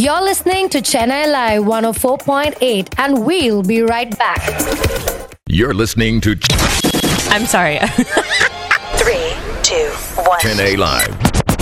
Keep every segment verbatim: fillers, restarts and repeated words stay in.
You're listening to Chennai Live one oh four point eight, and we'll be right back. You're listening to I'm sorry. Three, two, one. Chennai Live.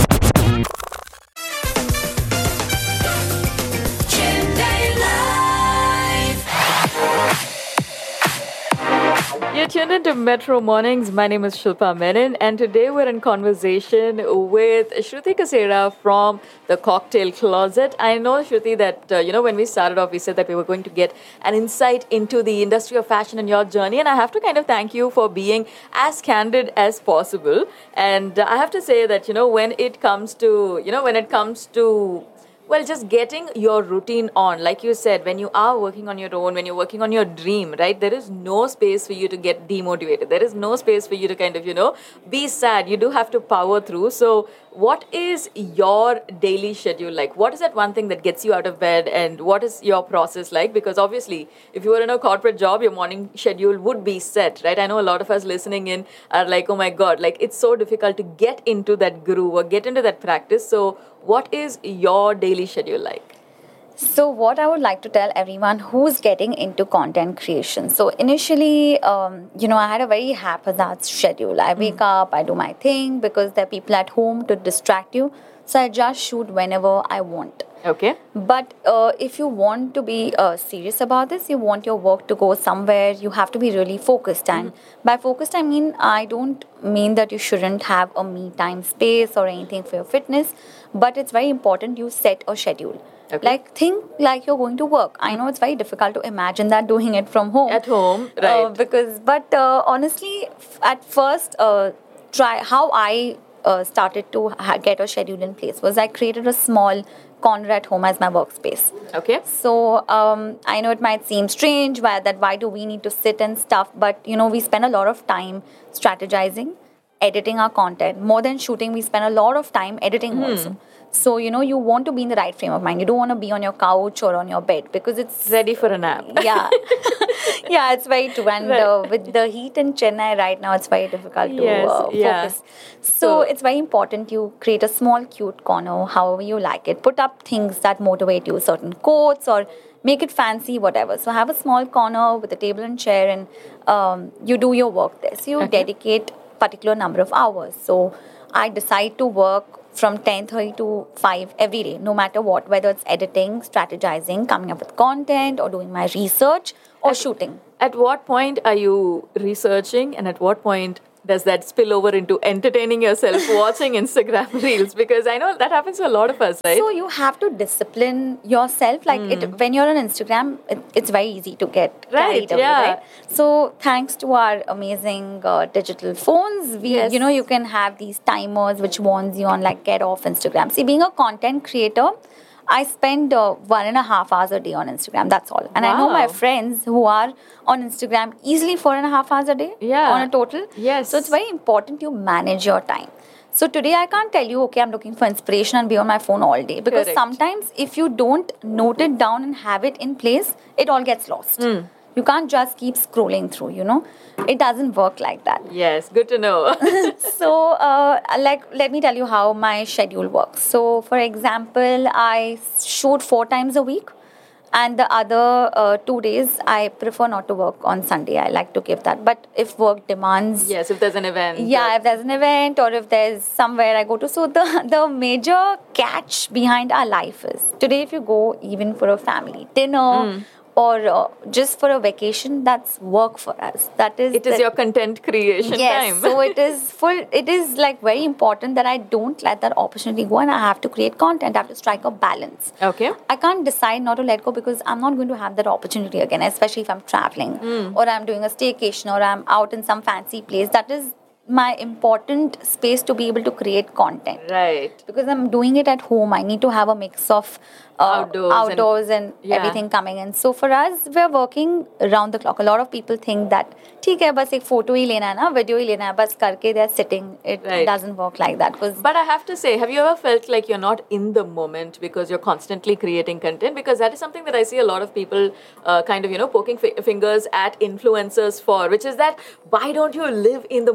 You're tuned into Metro Mornings. My name is Shilpa Menon, and today we're in conversation with Shruti Kasera from the Cocktail Closet. I know, Shruti, that, uh, you know, when we started off, we said that we were going to get an insight into the industry of fashion and your journey, and I have to kind of thank you for being as candid as possible. And uh, I have to say that, you know, when it comes to, you know, when it comes to Well, just getting your routine on, like you said, when you are working on your own, when you're working on your dream, right, there is no space for you to get demotivated. There is no space for you to kind of, you know, be sad. You do have to power through. So what is your daily schedule like? What is that one thing that gets you out of bed, and what is your process like? Because obviously, if you were in a corporate job, your morning schedule would be set, right? I know a lot of us listening in are like, oh my God, like it's so difficult to get into that groove or get into that practice. So what is your daily schedule like? So what I would like to tell everyone who's getting into content creation. So initially, um, you know, I had a very haphazard schedule. I wake mm. up, I do my thing because there are people at home to distract you. So I just shoot whenever I want. Okay. But uh, if you want to be uh, serious about this, you want your work to go somewhere, you have to be really focused. And mm. by focused, I mean, I don't mean that you shouldn't have a me time space or anything for your fitness, but it's very important you set a schedule. Okay. Like, think like you're going to work. I know it's very difficult to imagine that doing it from home. At home, right. Uh, because, but uh, honestly, f- at first, uh, try how I uh, started to ha- get a schedule in place was I created a small corner at home as my workspace. Okay. So, um, I know it might seem strange why that why do we need to sit and stuff, but, you know, we spend a lot of time strategizing, editing our content. More than shooting, we spend a lot of time editing mm. also. So, you know, you want to be in the right frame of mind. You don't want to be on your couch or on your bed because it's... ready for a nap. Yeah. Yeah, it's very true. And right. uh, with the heat in Chennai right now, it's very difficult to yes, uh, yeah. focus. So, so, it's very important you create a small, cute corner, however you like it. Put up things that motivate you, certain quotes or make it fancy, whatever. So, have a small corner with a table and chair and um, you do your work there. So, you okay. dedicate particular number of hours. So, I decide to work from ten thirty to five every day, no matter what, whether it's editing, strategizing, coming up with content, or doing my research, or at, shooting. At what point are you researching, and at what point does that spill over into entertaining yourself watching Instagram Reels? Because I know that happens to a lot of us, right? So you have to discipline yourself. Like mm. it, when you're on Instagram, it, it's very easy to get right, carried away, yeah. right? So thanks to our amazing uh, digital phones, we, yes. you know, you can have these timers which warns you on like get off Instagram. See, being a content creator, I spend uh, one and a half hours a day on Instagram. That's all. And wow. I know my friends who are on Instagram easily four and a half hours a day yeah. on a total. Yes. So it's very important you manage your time. So today I can't tell you, okay, I'm looking for inspiration and be on my phone all day. Because Correct. sometimes if you don't note it down and have it in place, it all gets lost. Mm. You can't just keep scrolling through, you know. It doesn't work like that. Yes, good to know. So, uh, like, let me tell you how my schedule works. So, for example, I shoot four times a week. And the other uh, two days, I prefer not to work on Sunday. I like to give that. But if work demands... Yes, if there's an event. Yeah, if there's an event or if there's somewhere I go to. So the, the major catch behind our life is, today if you go even for a family dinner... Mm. or uh, just for a vacation, that's work for us. That is... It is the, your content creation yes, time. So it is full... It is like very important that I don't let that opportunity go and I have to create content. I have to strike a balance. Okay. I can't decide not to let go because I'm not going to have that opportunity again, especially if I'm traveling mm. or I'm doing a staycation or I'm out in some fancy place. That is my important space to be able to create content. Right. Because I'm doing it at home. I need to have a mix of uh, outdoors, outdoors and, and yeah. everything coming in. So for us, we're working around the clock. A lot of people think that, ठीक है बस एक photo ही लेना है ना, video ही लेना है, बस करके they're sitting. It right. doesn't work like that. But I have to say, have you ever felt like you're not in the moment because you're constantly creating content? Because that is something that I see a lot of people uh, kind of, you know, poking fi- fingers at influencers for, which is that, why don't you live in the moment?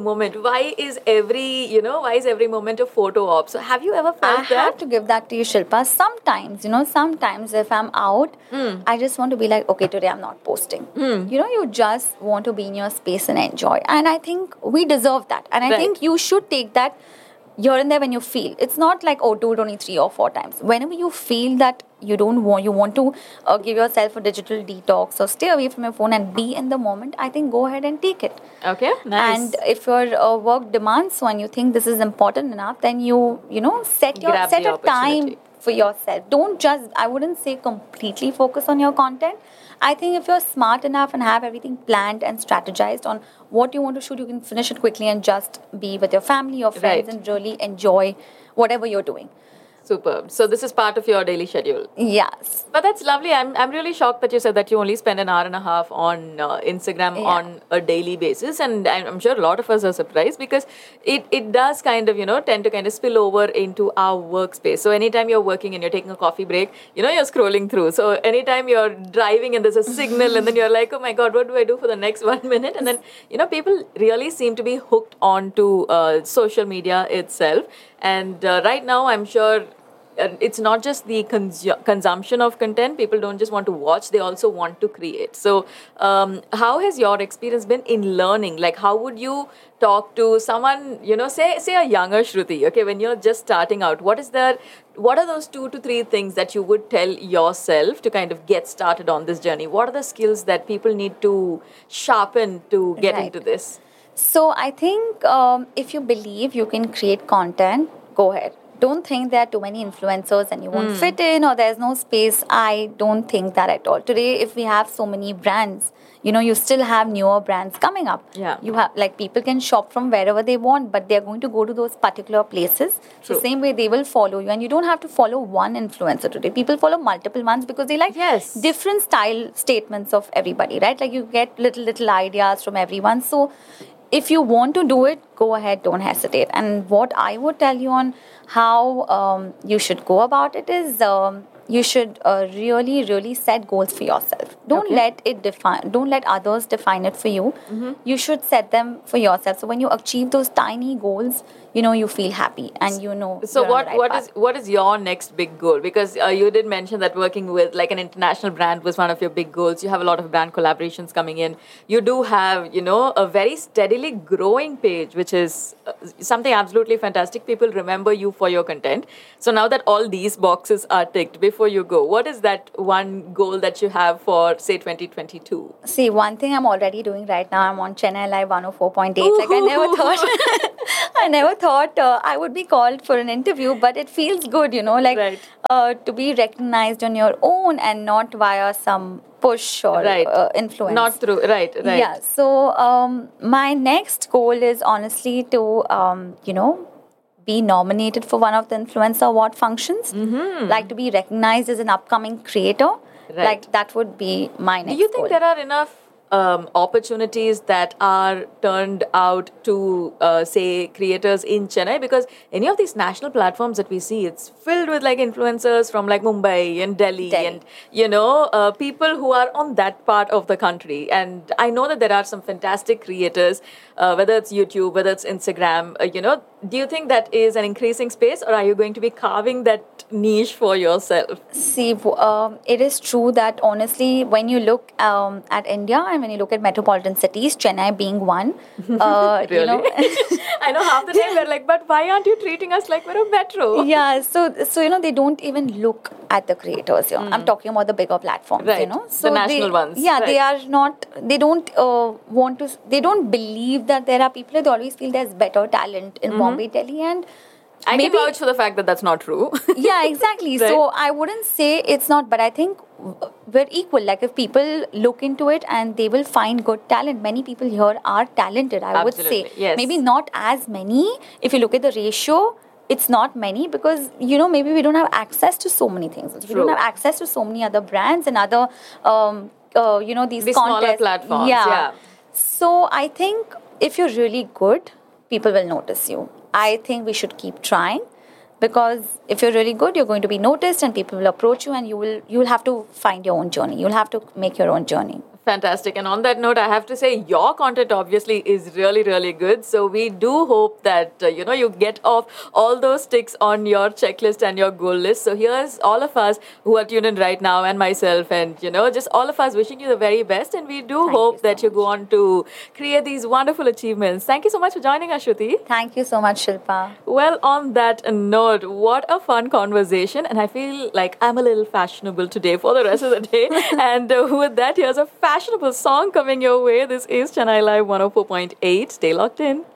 why is every, you know, why is every moment a photo op? So have you ever felt I that? have to give that to you, Shilpa. Sometimes, you know, sometimes if I'm out, Hmm. I just want to be like, okay, today I'm not posting. You know, you just want to be in your space and enjoy. And I think we deserve that. And I Right. think you should take that here and there when you feel. It's not like, oh, do it only three or four times. Whenever you feel that you don't want, you want to uh, give yourself a digital detox or stay away from your phone and be in the moment, I think go ahead and take it. Okay, nice. And if your uh, work demands so and you think this is important enough, then you, you know, set your Grab set the a time opportunity. for yourself. Don't just, I wouldn't say completely focus on your content. I think if you're smart enough and have everything planned and strategized on what you want to shoot, you can finish it quickly and just be with your family or friends Right. and really enjoy whatever you're doing. Superb. So this is part of your daily schedule. Yes. But that's lovely. I'm I'm really shocked that you said that you only spend an hour and a half on uh, Instagram Yeah. on a daily basis, and I'm I'm sure a lot of us are surprised because it it does kind of, you know, tend to kind of spill over into our workspace. So anytime you're working and you're taking a coffee break, you know, you're scrolling through. So anytime you're driving and there's a signal, and then you're like, oh my god, what do I do for the next one minute? And then, you know, people really seem to be hooked onto uh, social media itself. And uh, right now, I'm sure uh, it's not just the consu- consumption of content. People don't just want to watch, they also want to create. So um, how has your experience been in learning? Like, how would you talk to someone, you know, say say a younger Shruti, okay, when you're just starting out? What is there, what are those two to three things that you would tell yourself to kind of get started on this journey? What are the skills that people need to sharpen to get Right. into this? So I think um, if you believe you can create content, go ahead. Don't think there are too many influencers and you won't Hmm. fit in or there's no space. I don't think that at all. Today, if we have so many brands, you know, you still have newer brands coming up. Yeah. You have, like, people can shop from wherever they want, but they're going to go to those particular places. True. The same way they will follow you. And you don't have to follow one influencer today. People follow multiple ones because they like Yes. different style statements of everybody, right? Like you get little, little ideas from everyone. So if you want to do it, go ahead, don't hesitate. And what I would tell you on how um, you should go about it is um, you should uh, really, really set goals for yourself. Don't Okay. let it define, don't let others define it for you. You should set them for yourself. So when you achieve those tiny goals, you know, you feel happy and you know. So you're on what the right what path. is what is your next big goal? Because uh, you did mention that working with like an international brand was one of your big goals. You have a lot of brand collaborations coming in. You do have, you know, a very steadily growing page, which is uh, something absolutely fantastic. People remember you for your content. So now that all these boxes are ticked, before you go, what is that one goal that you have for say twenty twenty-two? See, one thing I'm already doing right now, I'm on Chennai Live one oh four point eight. Like I never thought, I never thought uh, I would be called for an interview, but it feels good, you know, like Right. uh, to be recognized on your own and not via some push or Right. uh, influence. Not through right, right. Yeah. So um, my next goal is honestly to, um, you know, be nominated for one of the influencer award functions. Mm-hmm. Like to be recognized as an upcoming creator. Right. Like that would be my next Do you think goal. there are enough um, opportunities that are turned out to, uh, say, creators in Chennai? Because any of these national platforms that we see, it's filled with like influencers from like Mumbai and Delhi, Delhi. and, you know, uh, people who are on that part of the country. And I know that there are some fantastic creators, uh, whether it's YouTube, whether it's Instagram, uh, you know. Do you think that is an increasing space, or are you going to be carving that niche for yourself? See, w- um, it is true that honestly, when you look um, at India and when you look at metropolitan cities, Chennai being one, uh, Really? you know, I know half the time we're like, but why aren't you treating us like we're a metro? yeah. So, so you know, they don't even look at the creators here. I'm talking about the bigger platforms, you Right. know. The So national they, ones. Yeah, they Right. are not. They don't uh, want to. They don't believe that there are people. They always feel there's better talent in Bombay, Delhi, and I maybe can vouch for the fact that that's not true. yeah, exactly. Right. So I wouldn't say it's not, but I think we're equal. Like if people look into it and they will find good talent. Many people here are talented, I would say. Absolutely, yes. Maybe not as many. If you look at the ratio, it's not many because, you know, maybe we don't have access to so many things. We True. don't have access to so many other brands and other, um, uh, you know, these The smaller contests. platforms, yeah. So I think if you're really good, people will notice you. I think we should keep trying because if you're really good, you're going to be noticed and people will approach you and you will you will have to find your own journey. You'll have to make your own journey. Fantastic. And on that note, I have to say your content obviously is really, really good. So we do hope that, uh, you know, you get off all those ticks on your checklist and your goal list. So here's all of us who are tuned in right now and myself and, you know, just all of us wishing you the very best. And we do Thank hope you so that you go much. on to create these wonderful achievements. Thank you so much for joining us, Shruti. Thank you so much, Shilpa. Well, on that note, what a fun conversation. And I feel like I'm a little fashionable today for the rest of the day. And uh, with that, here's a fashionable song coming your way. This is Chennai Live one oh four point eight. Stay locked in.